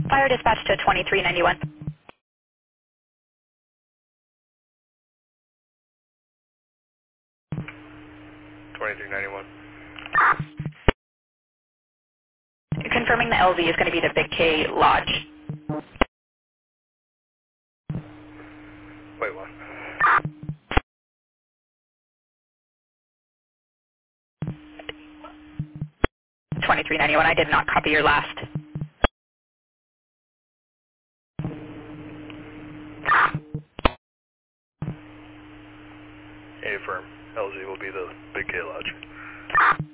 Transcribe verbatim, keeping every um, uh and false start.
Fire dispatch to twenty-three ninety-one. twenty-three ninety-one. Confirming the L Z is going to be the Big K Lodge. Wait, what? twenty-three ninety-one. I did not copy your last. A firm. L Z will be the Big K Lodge.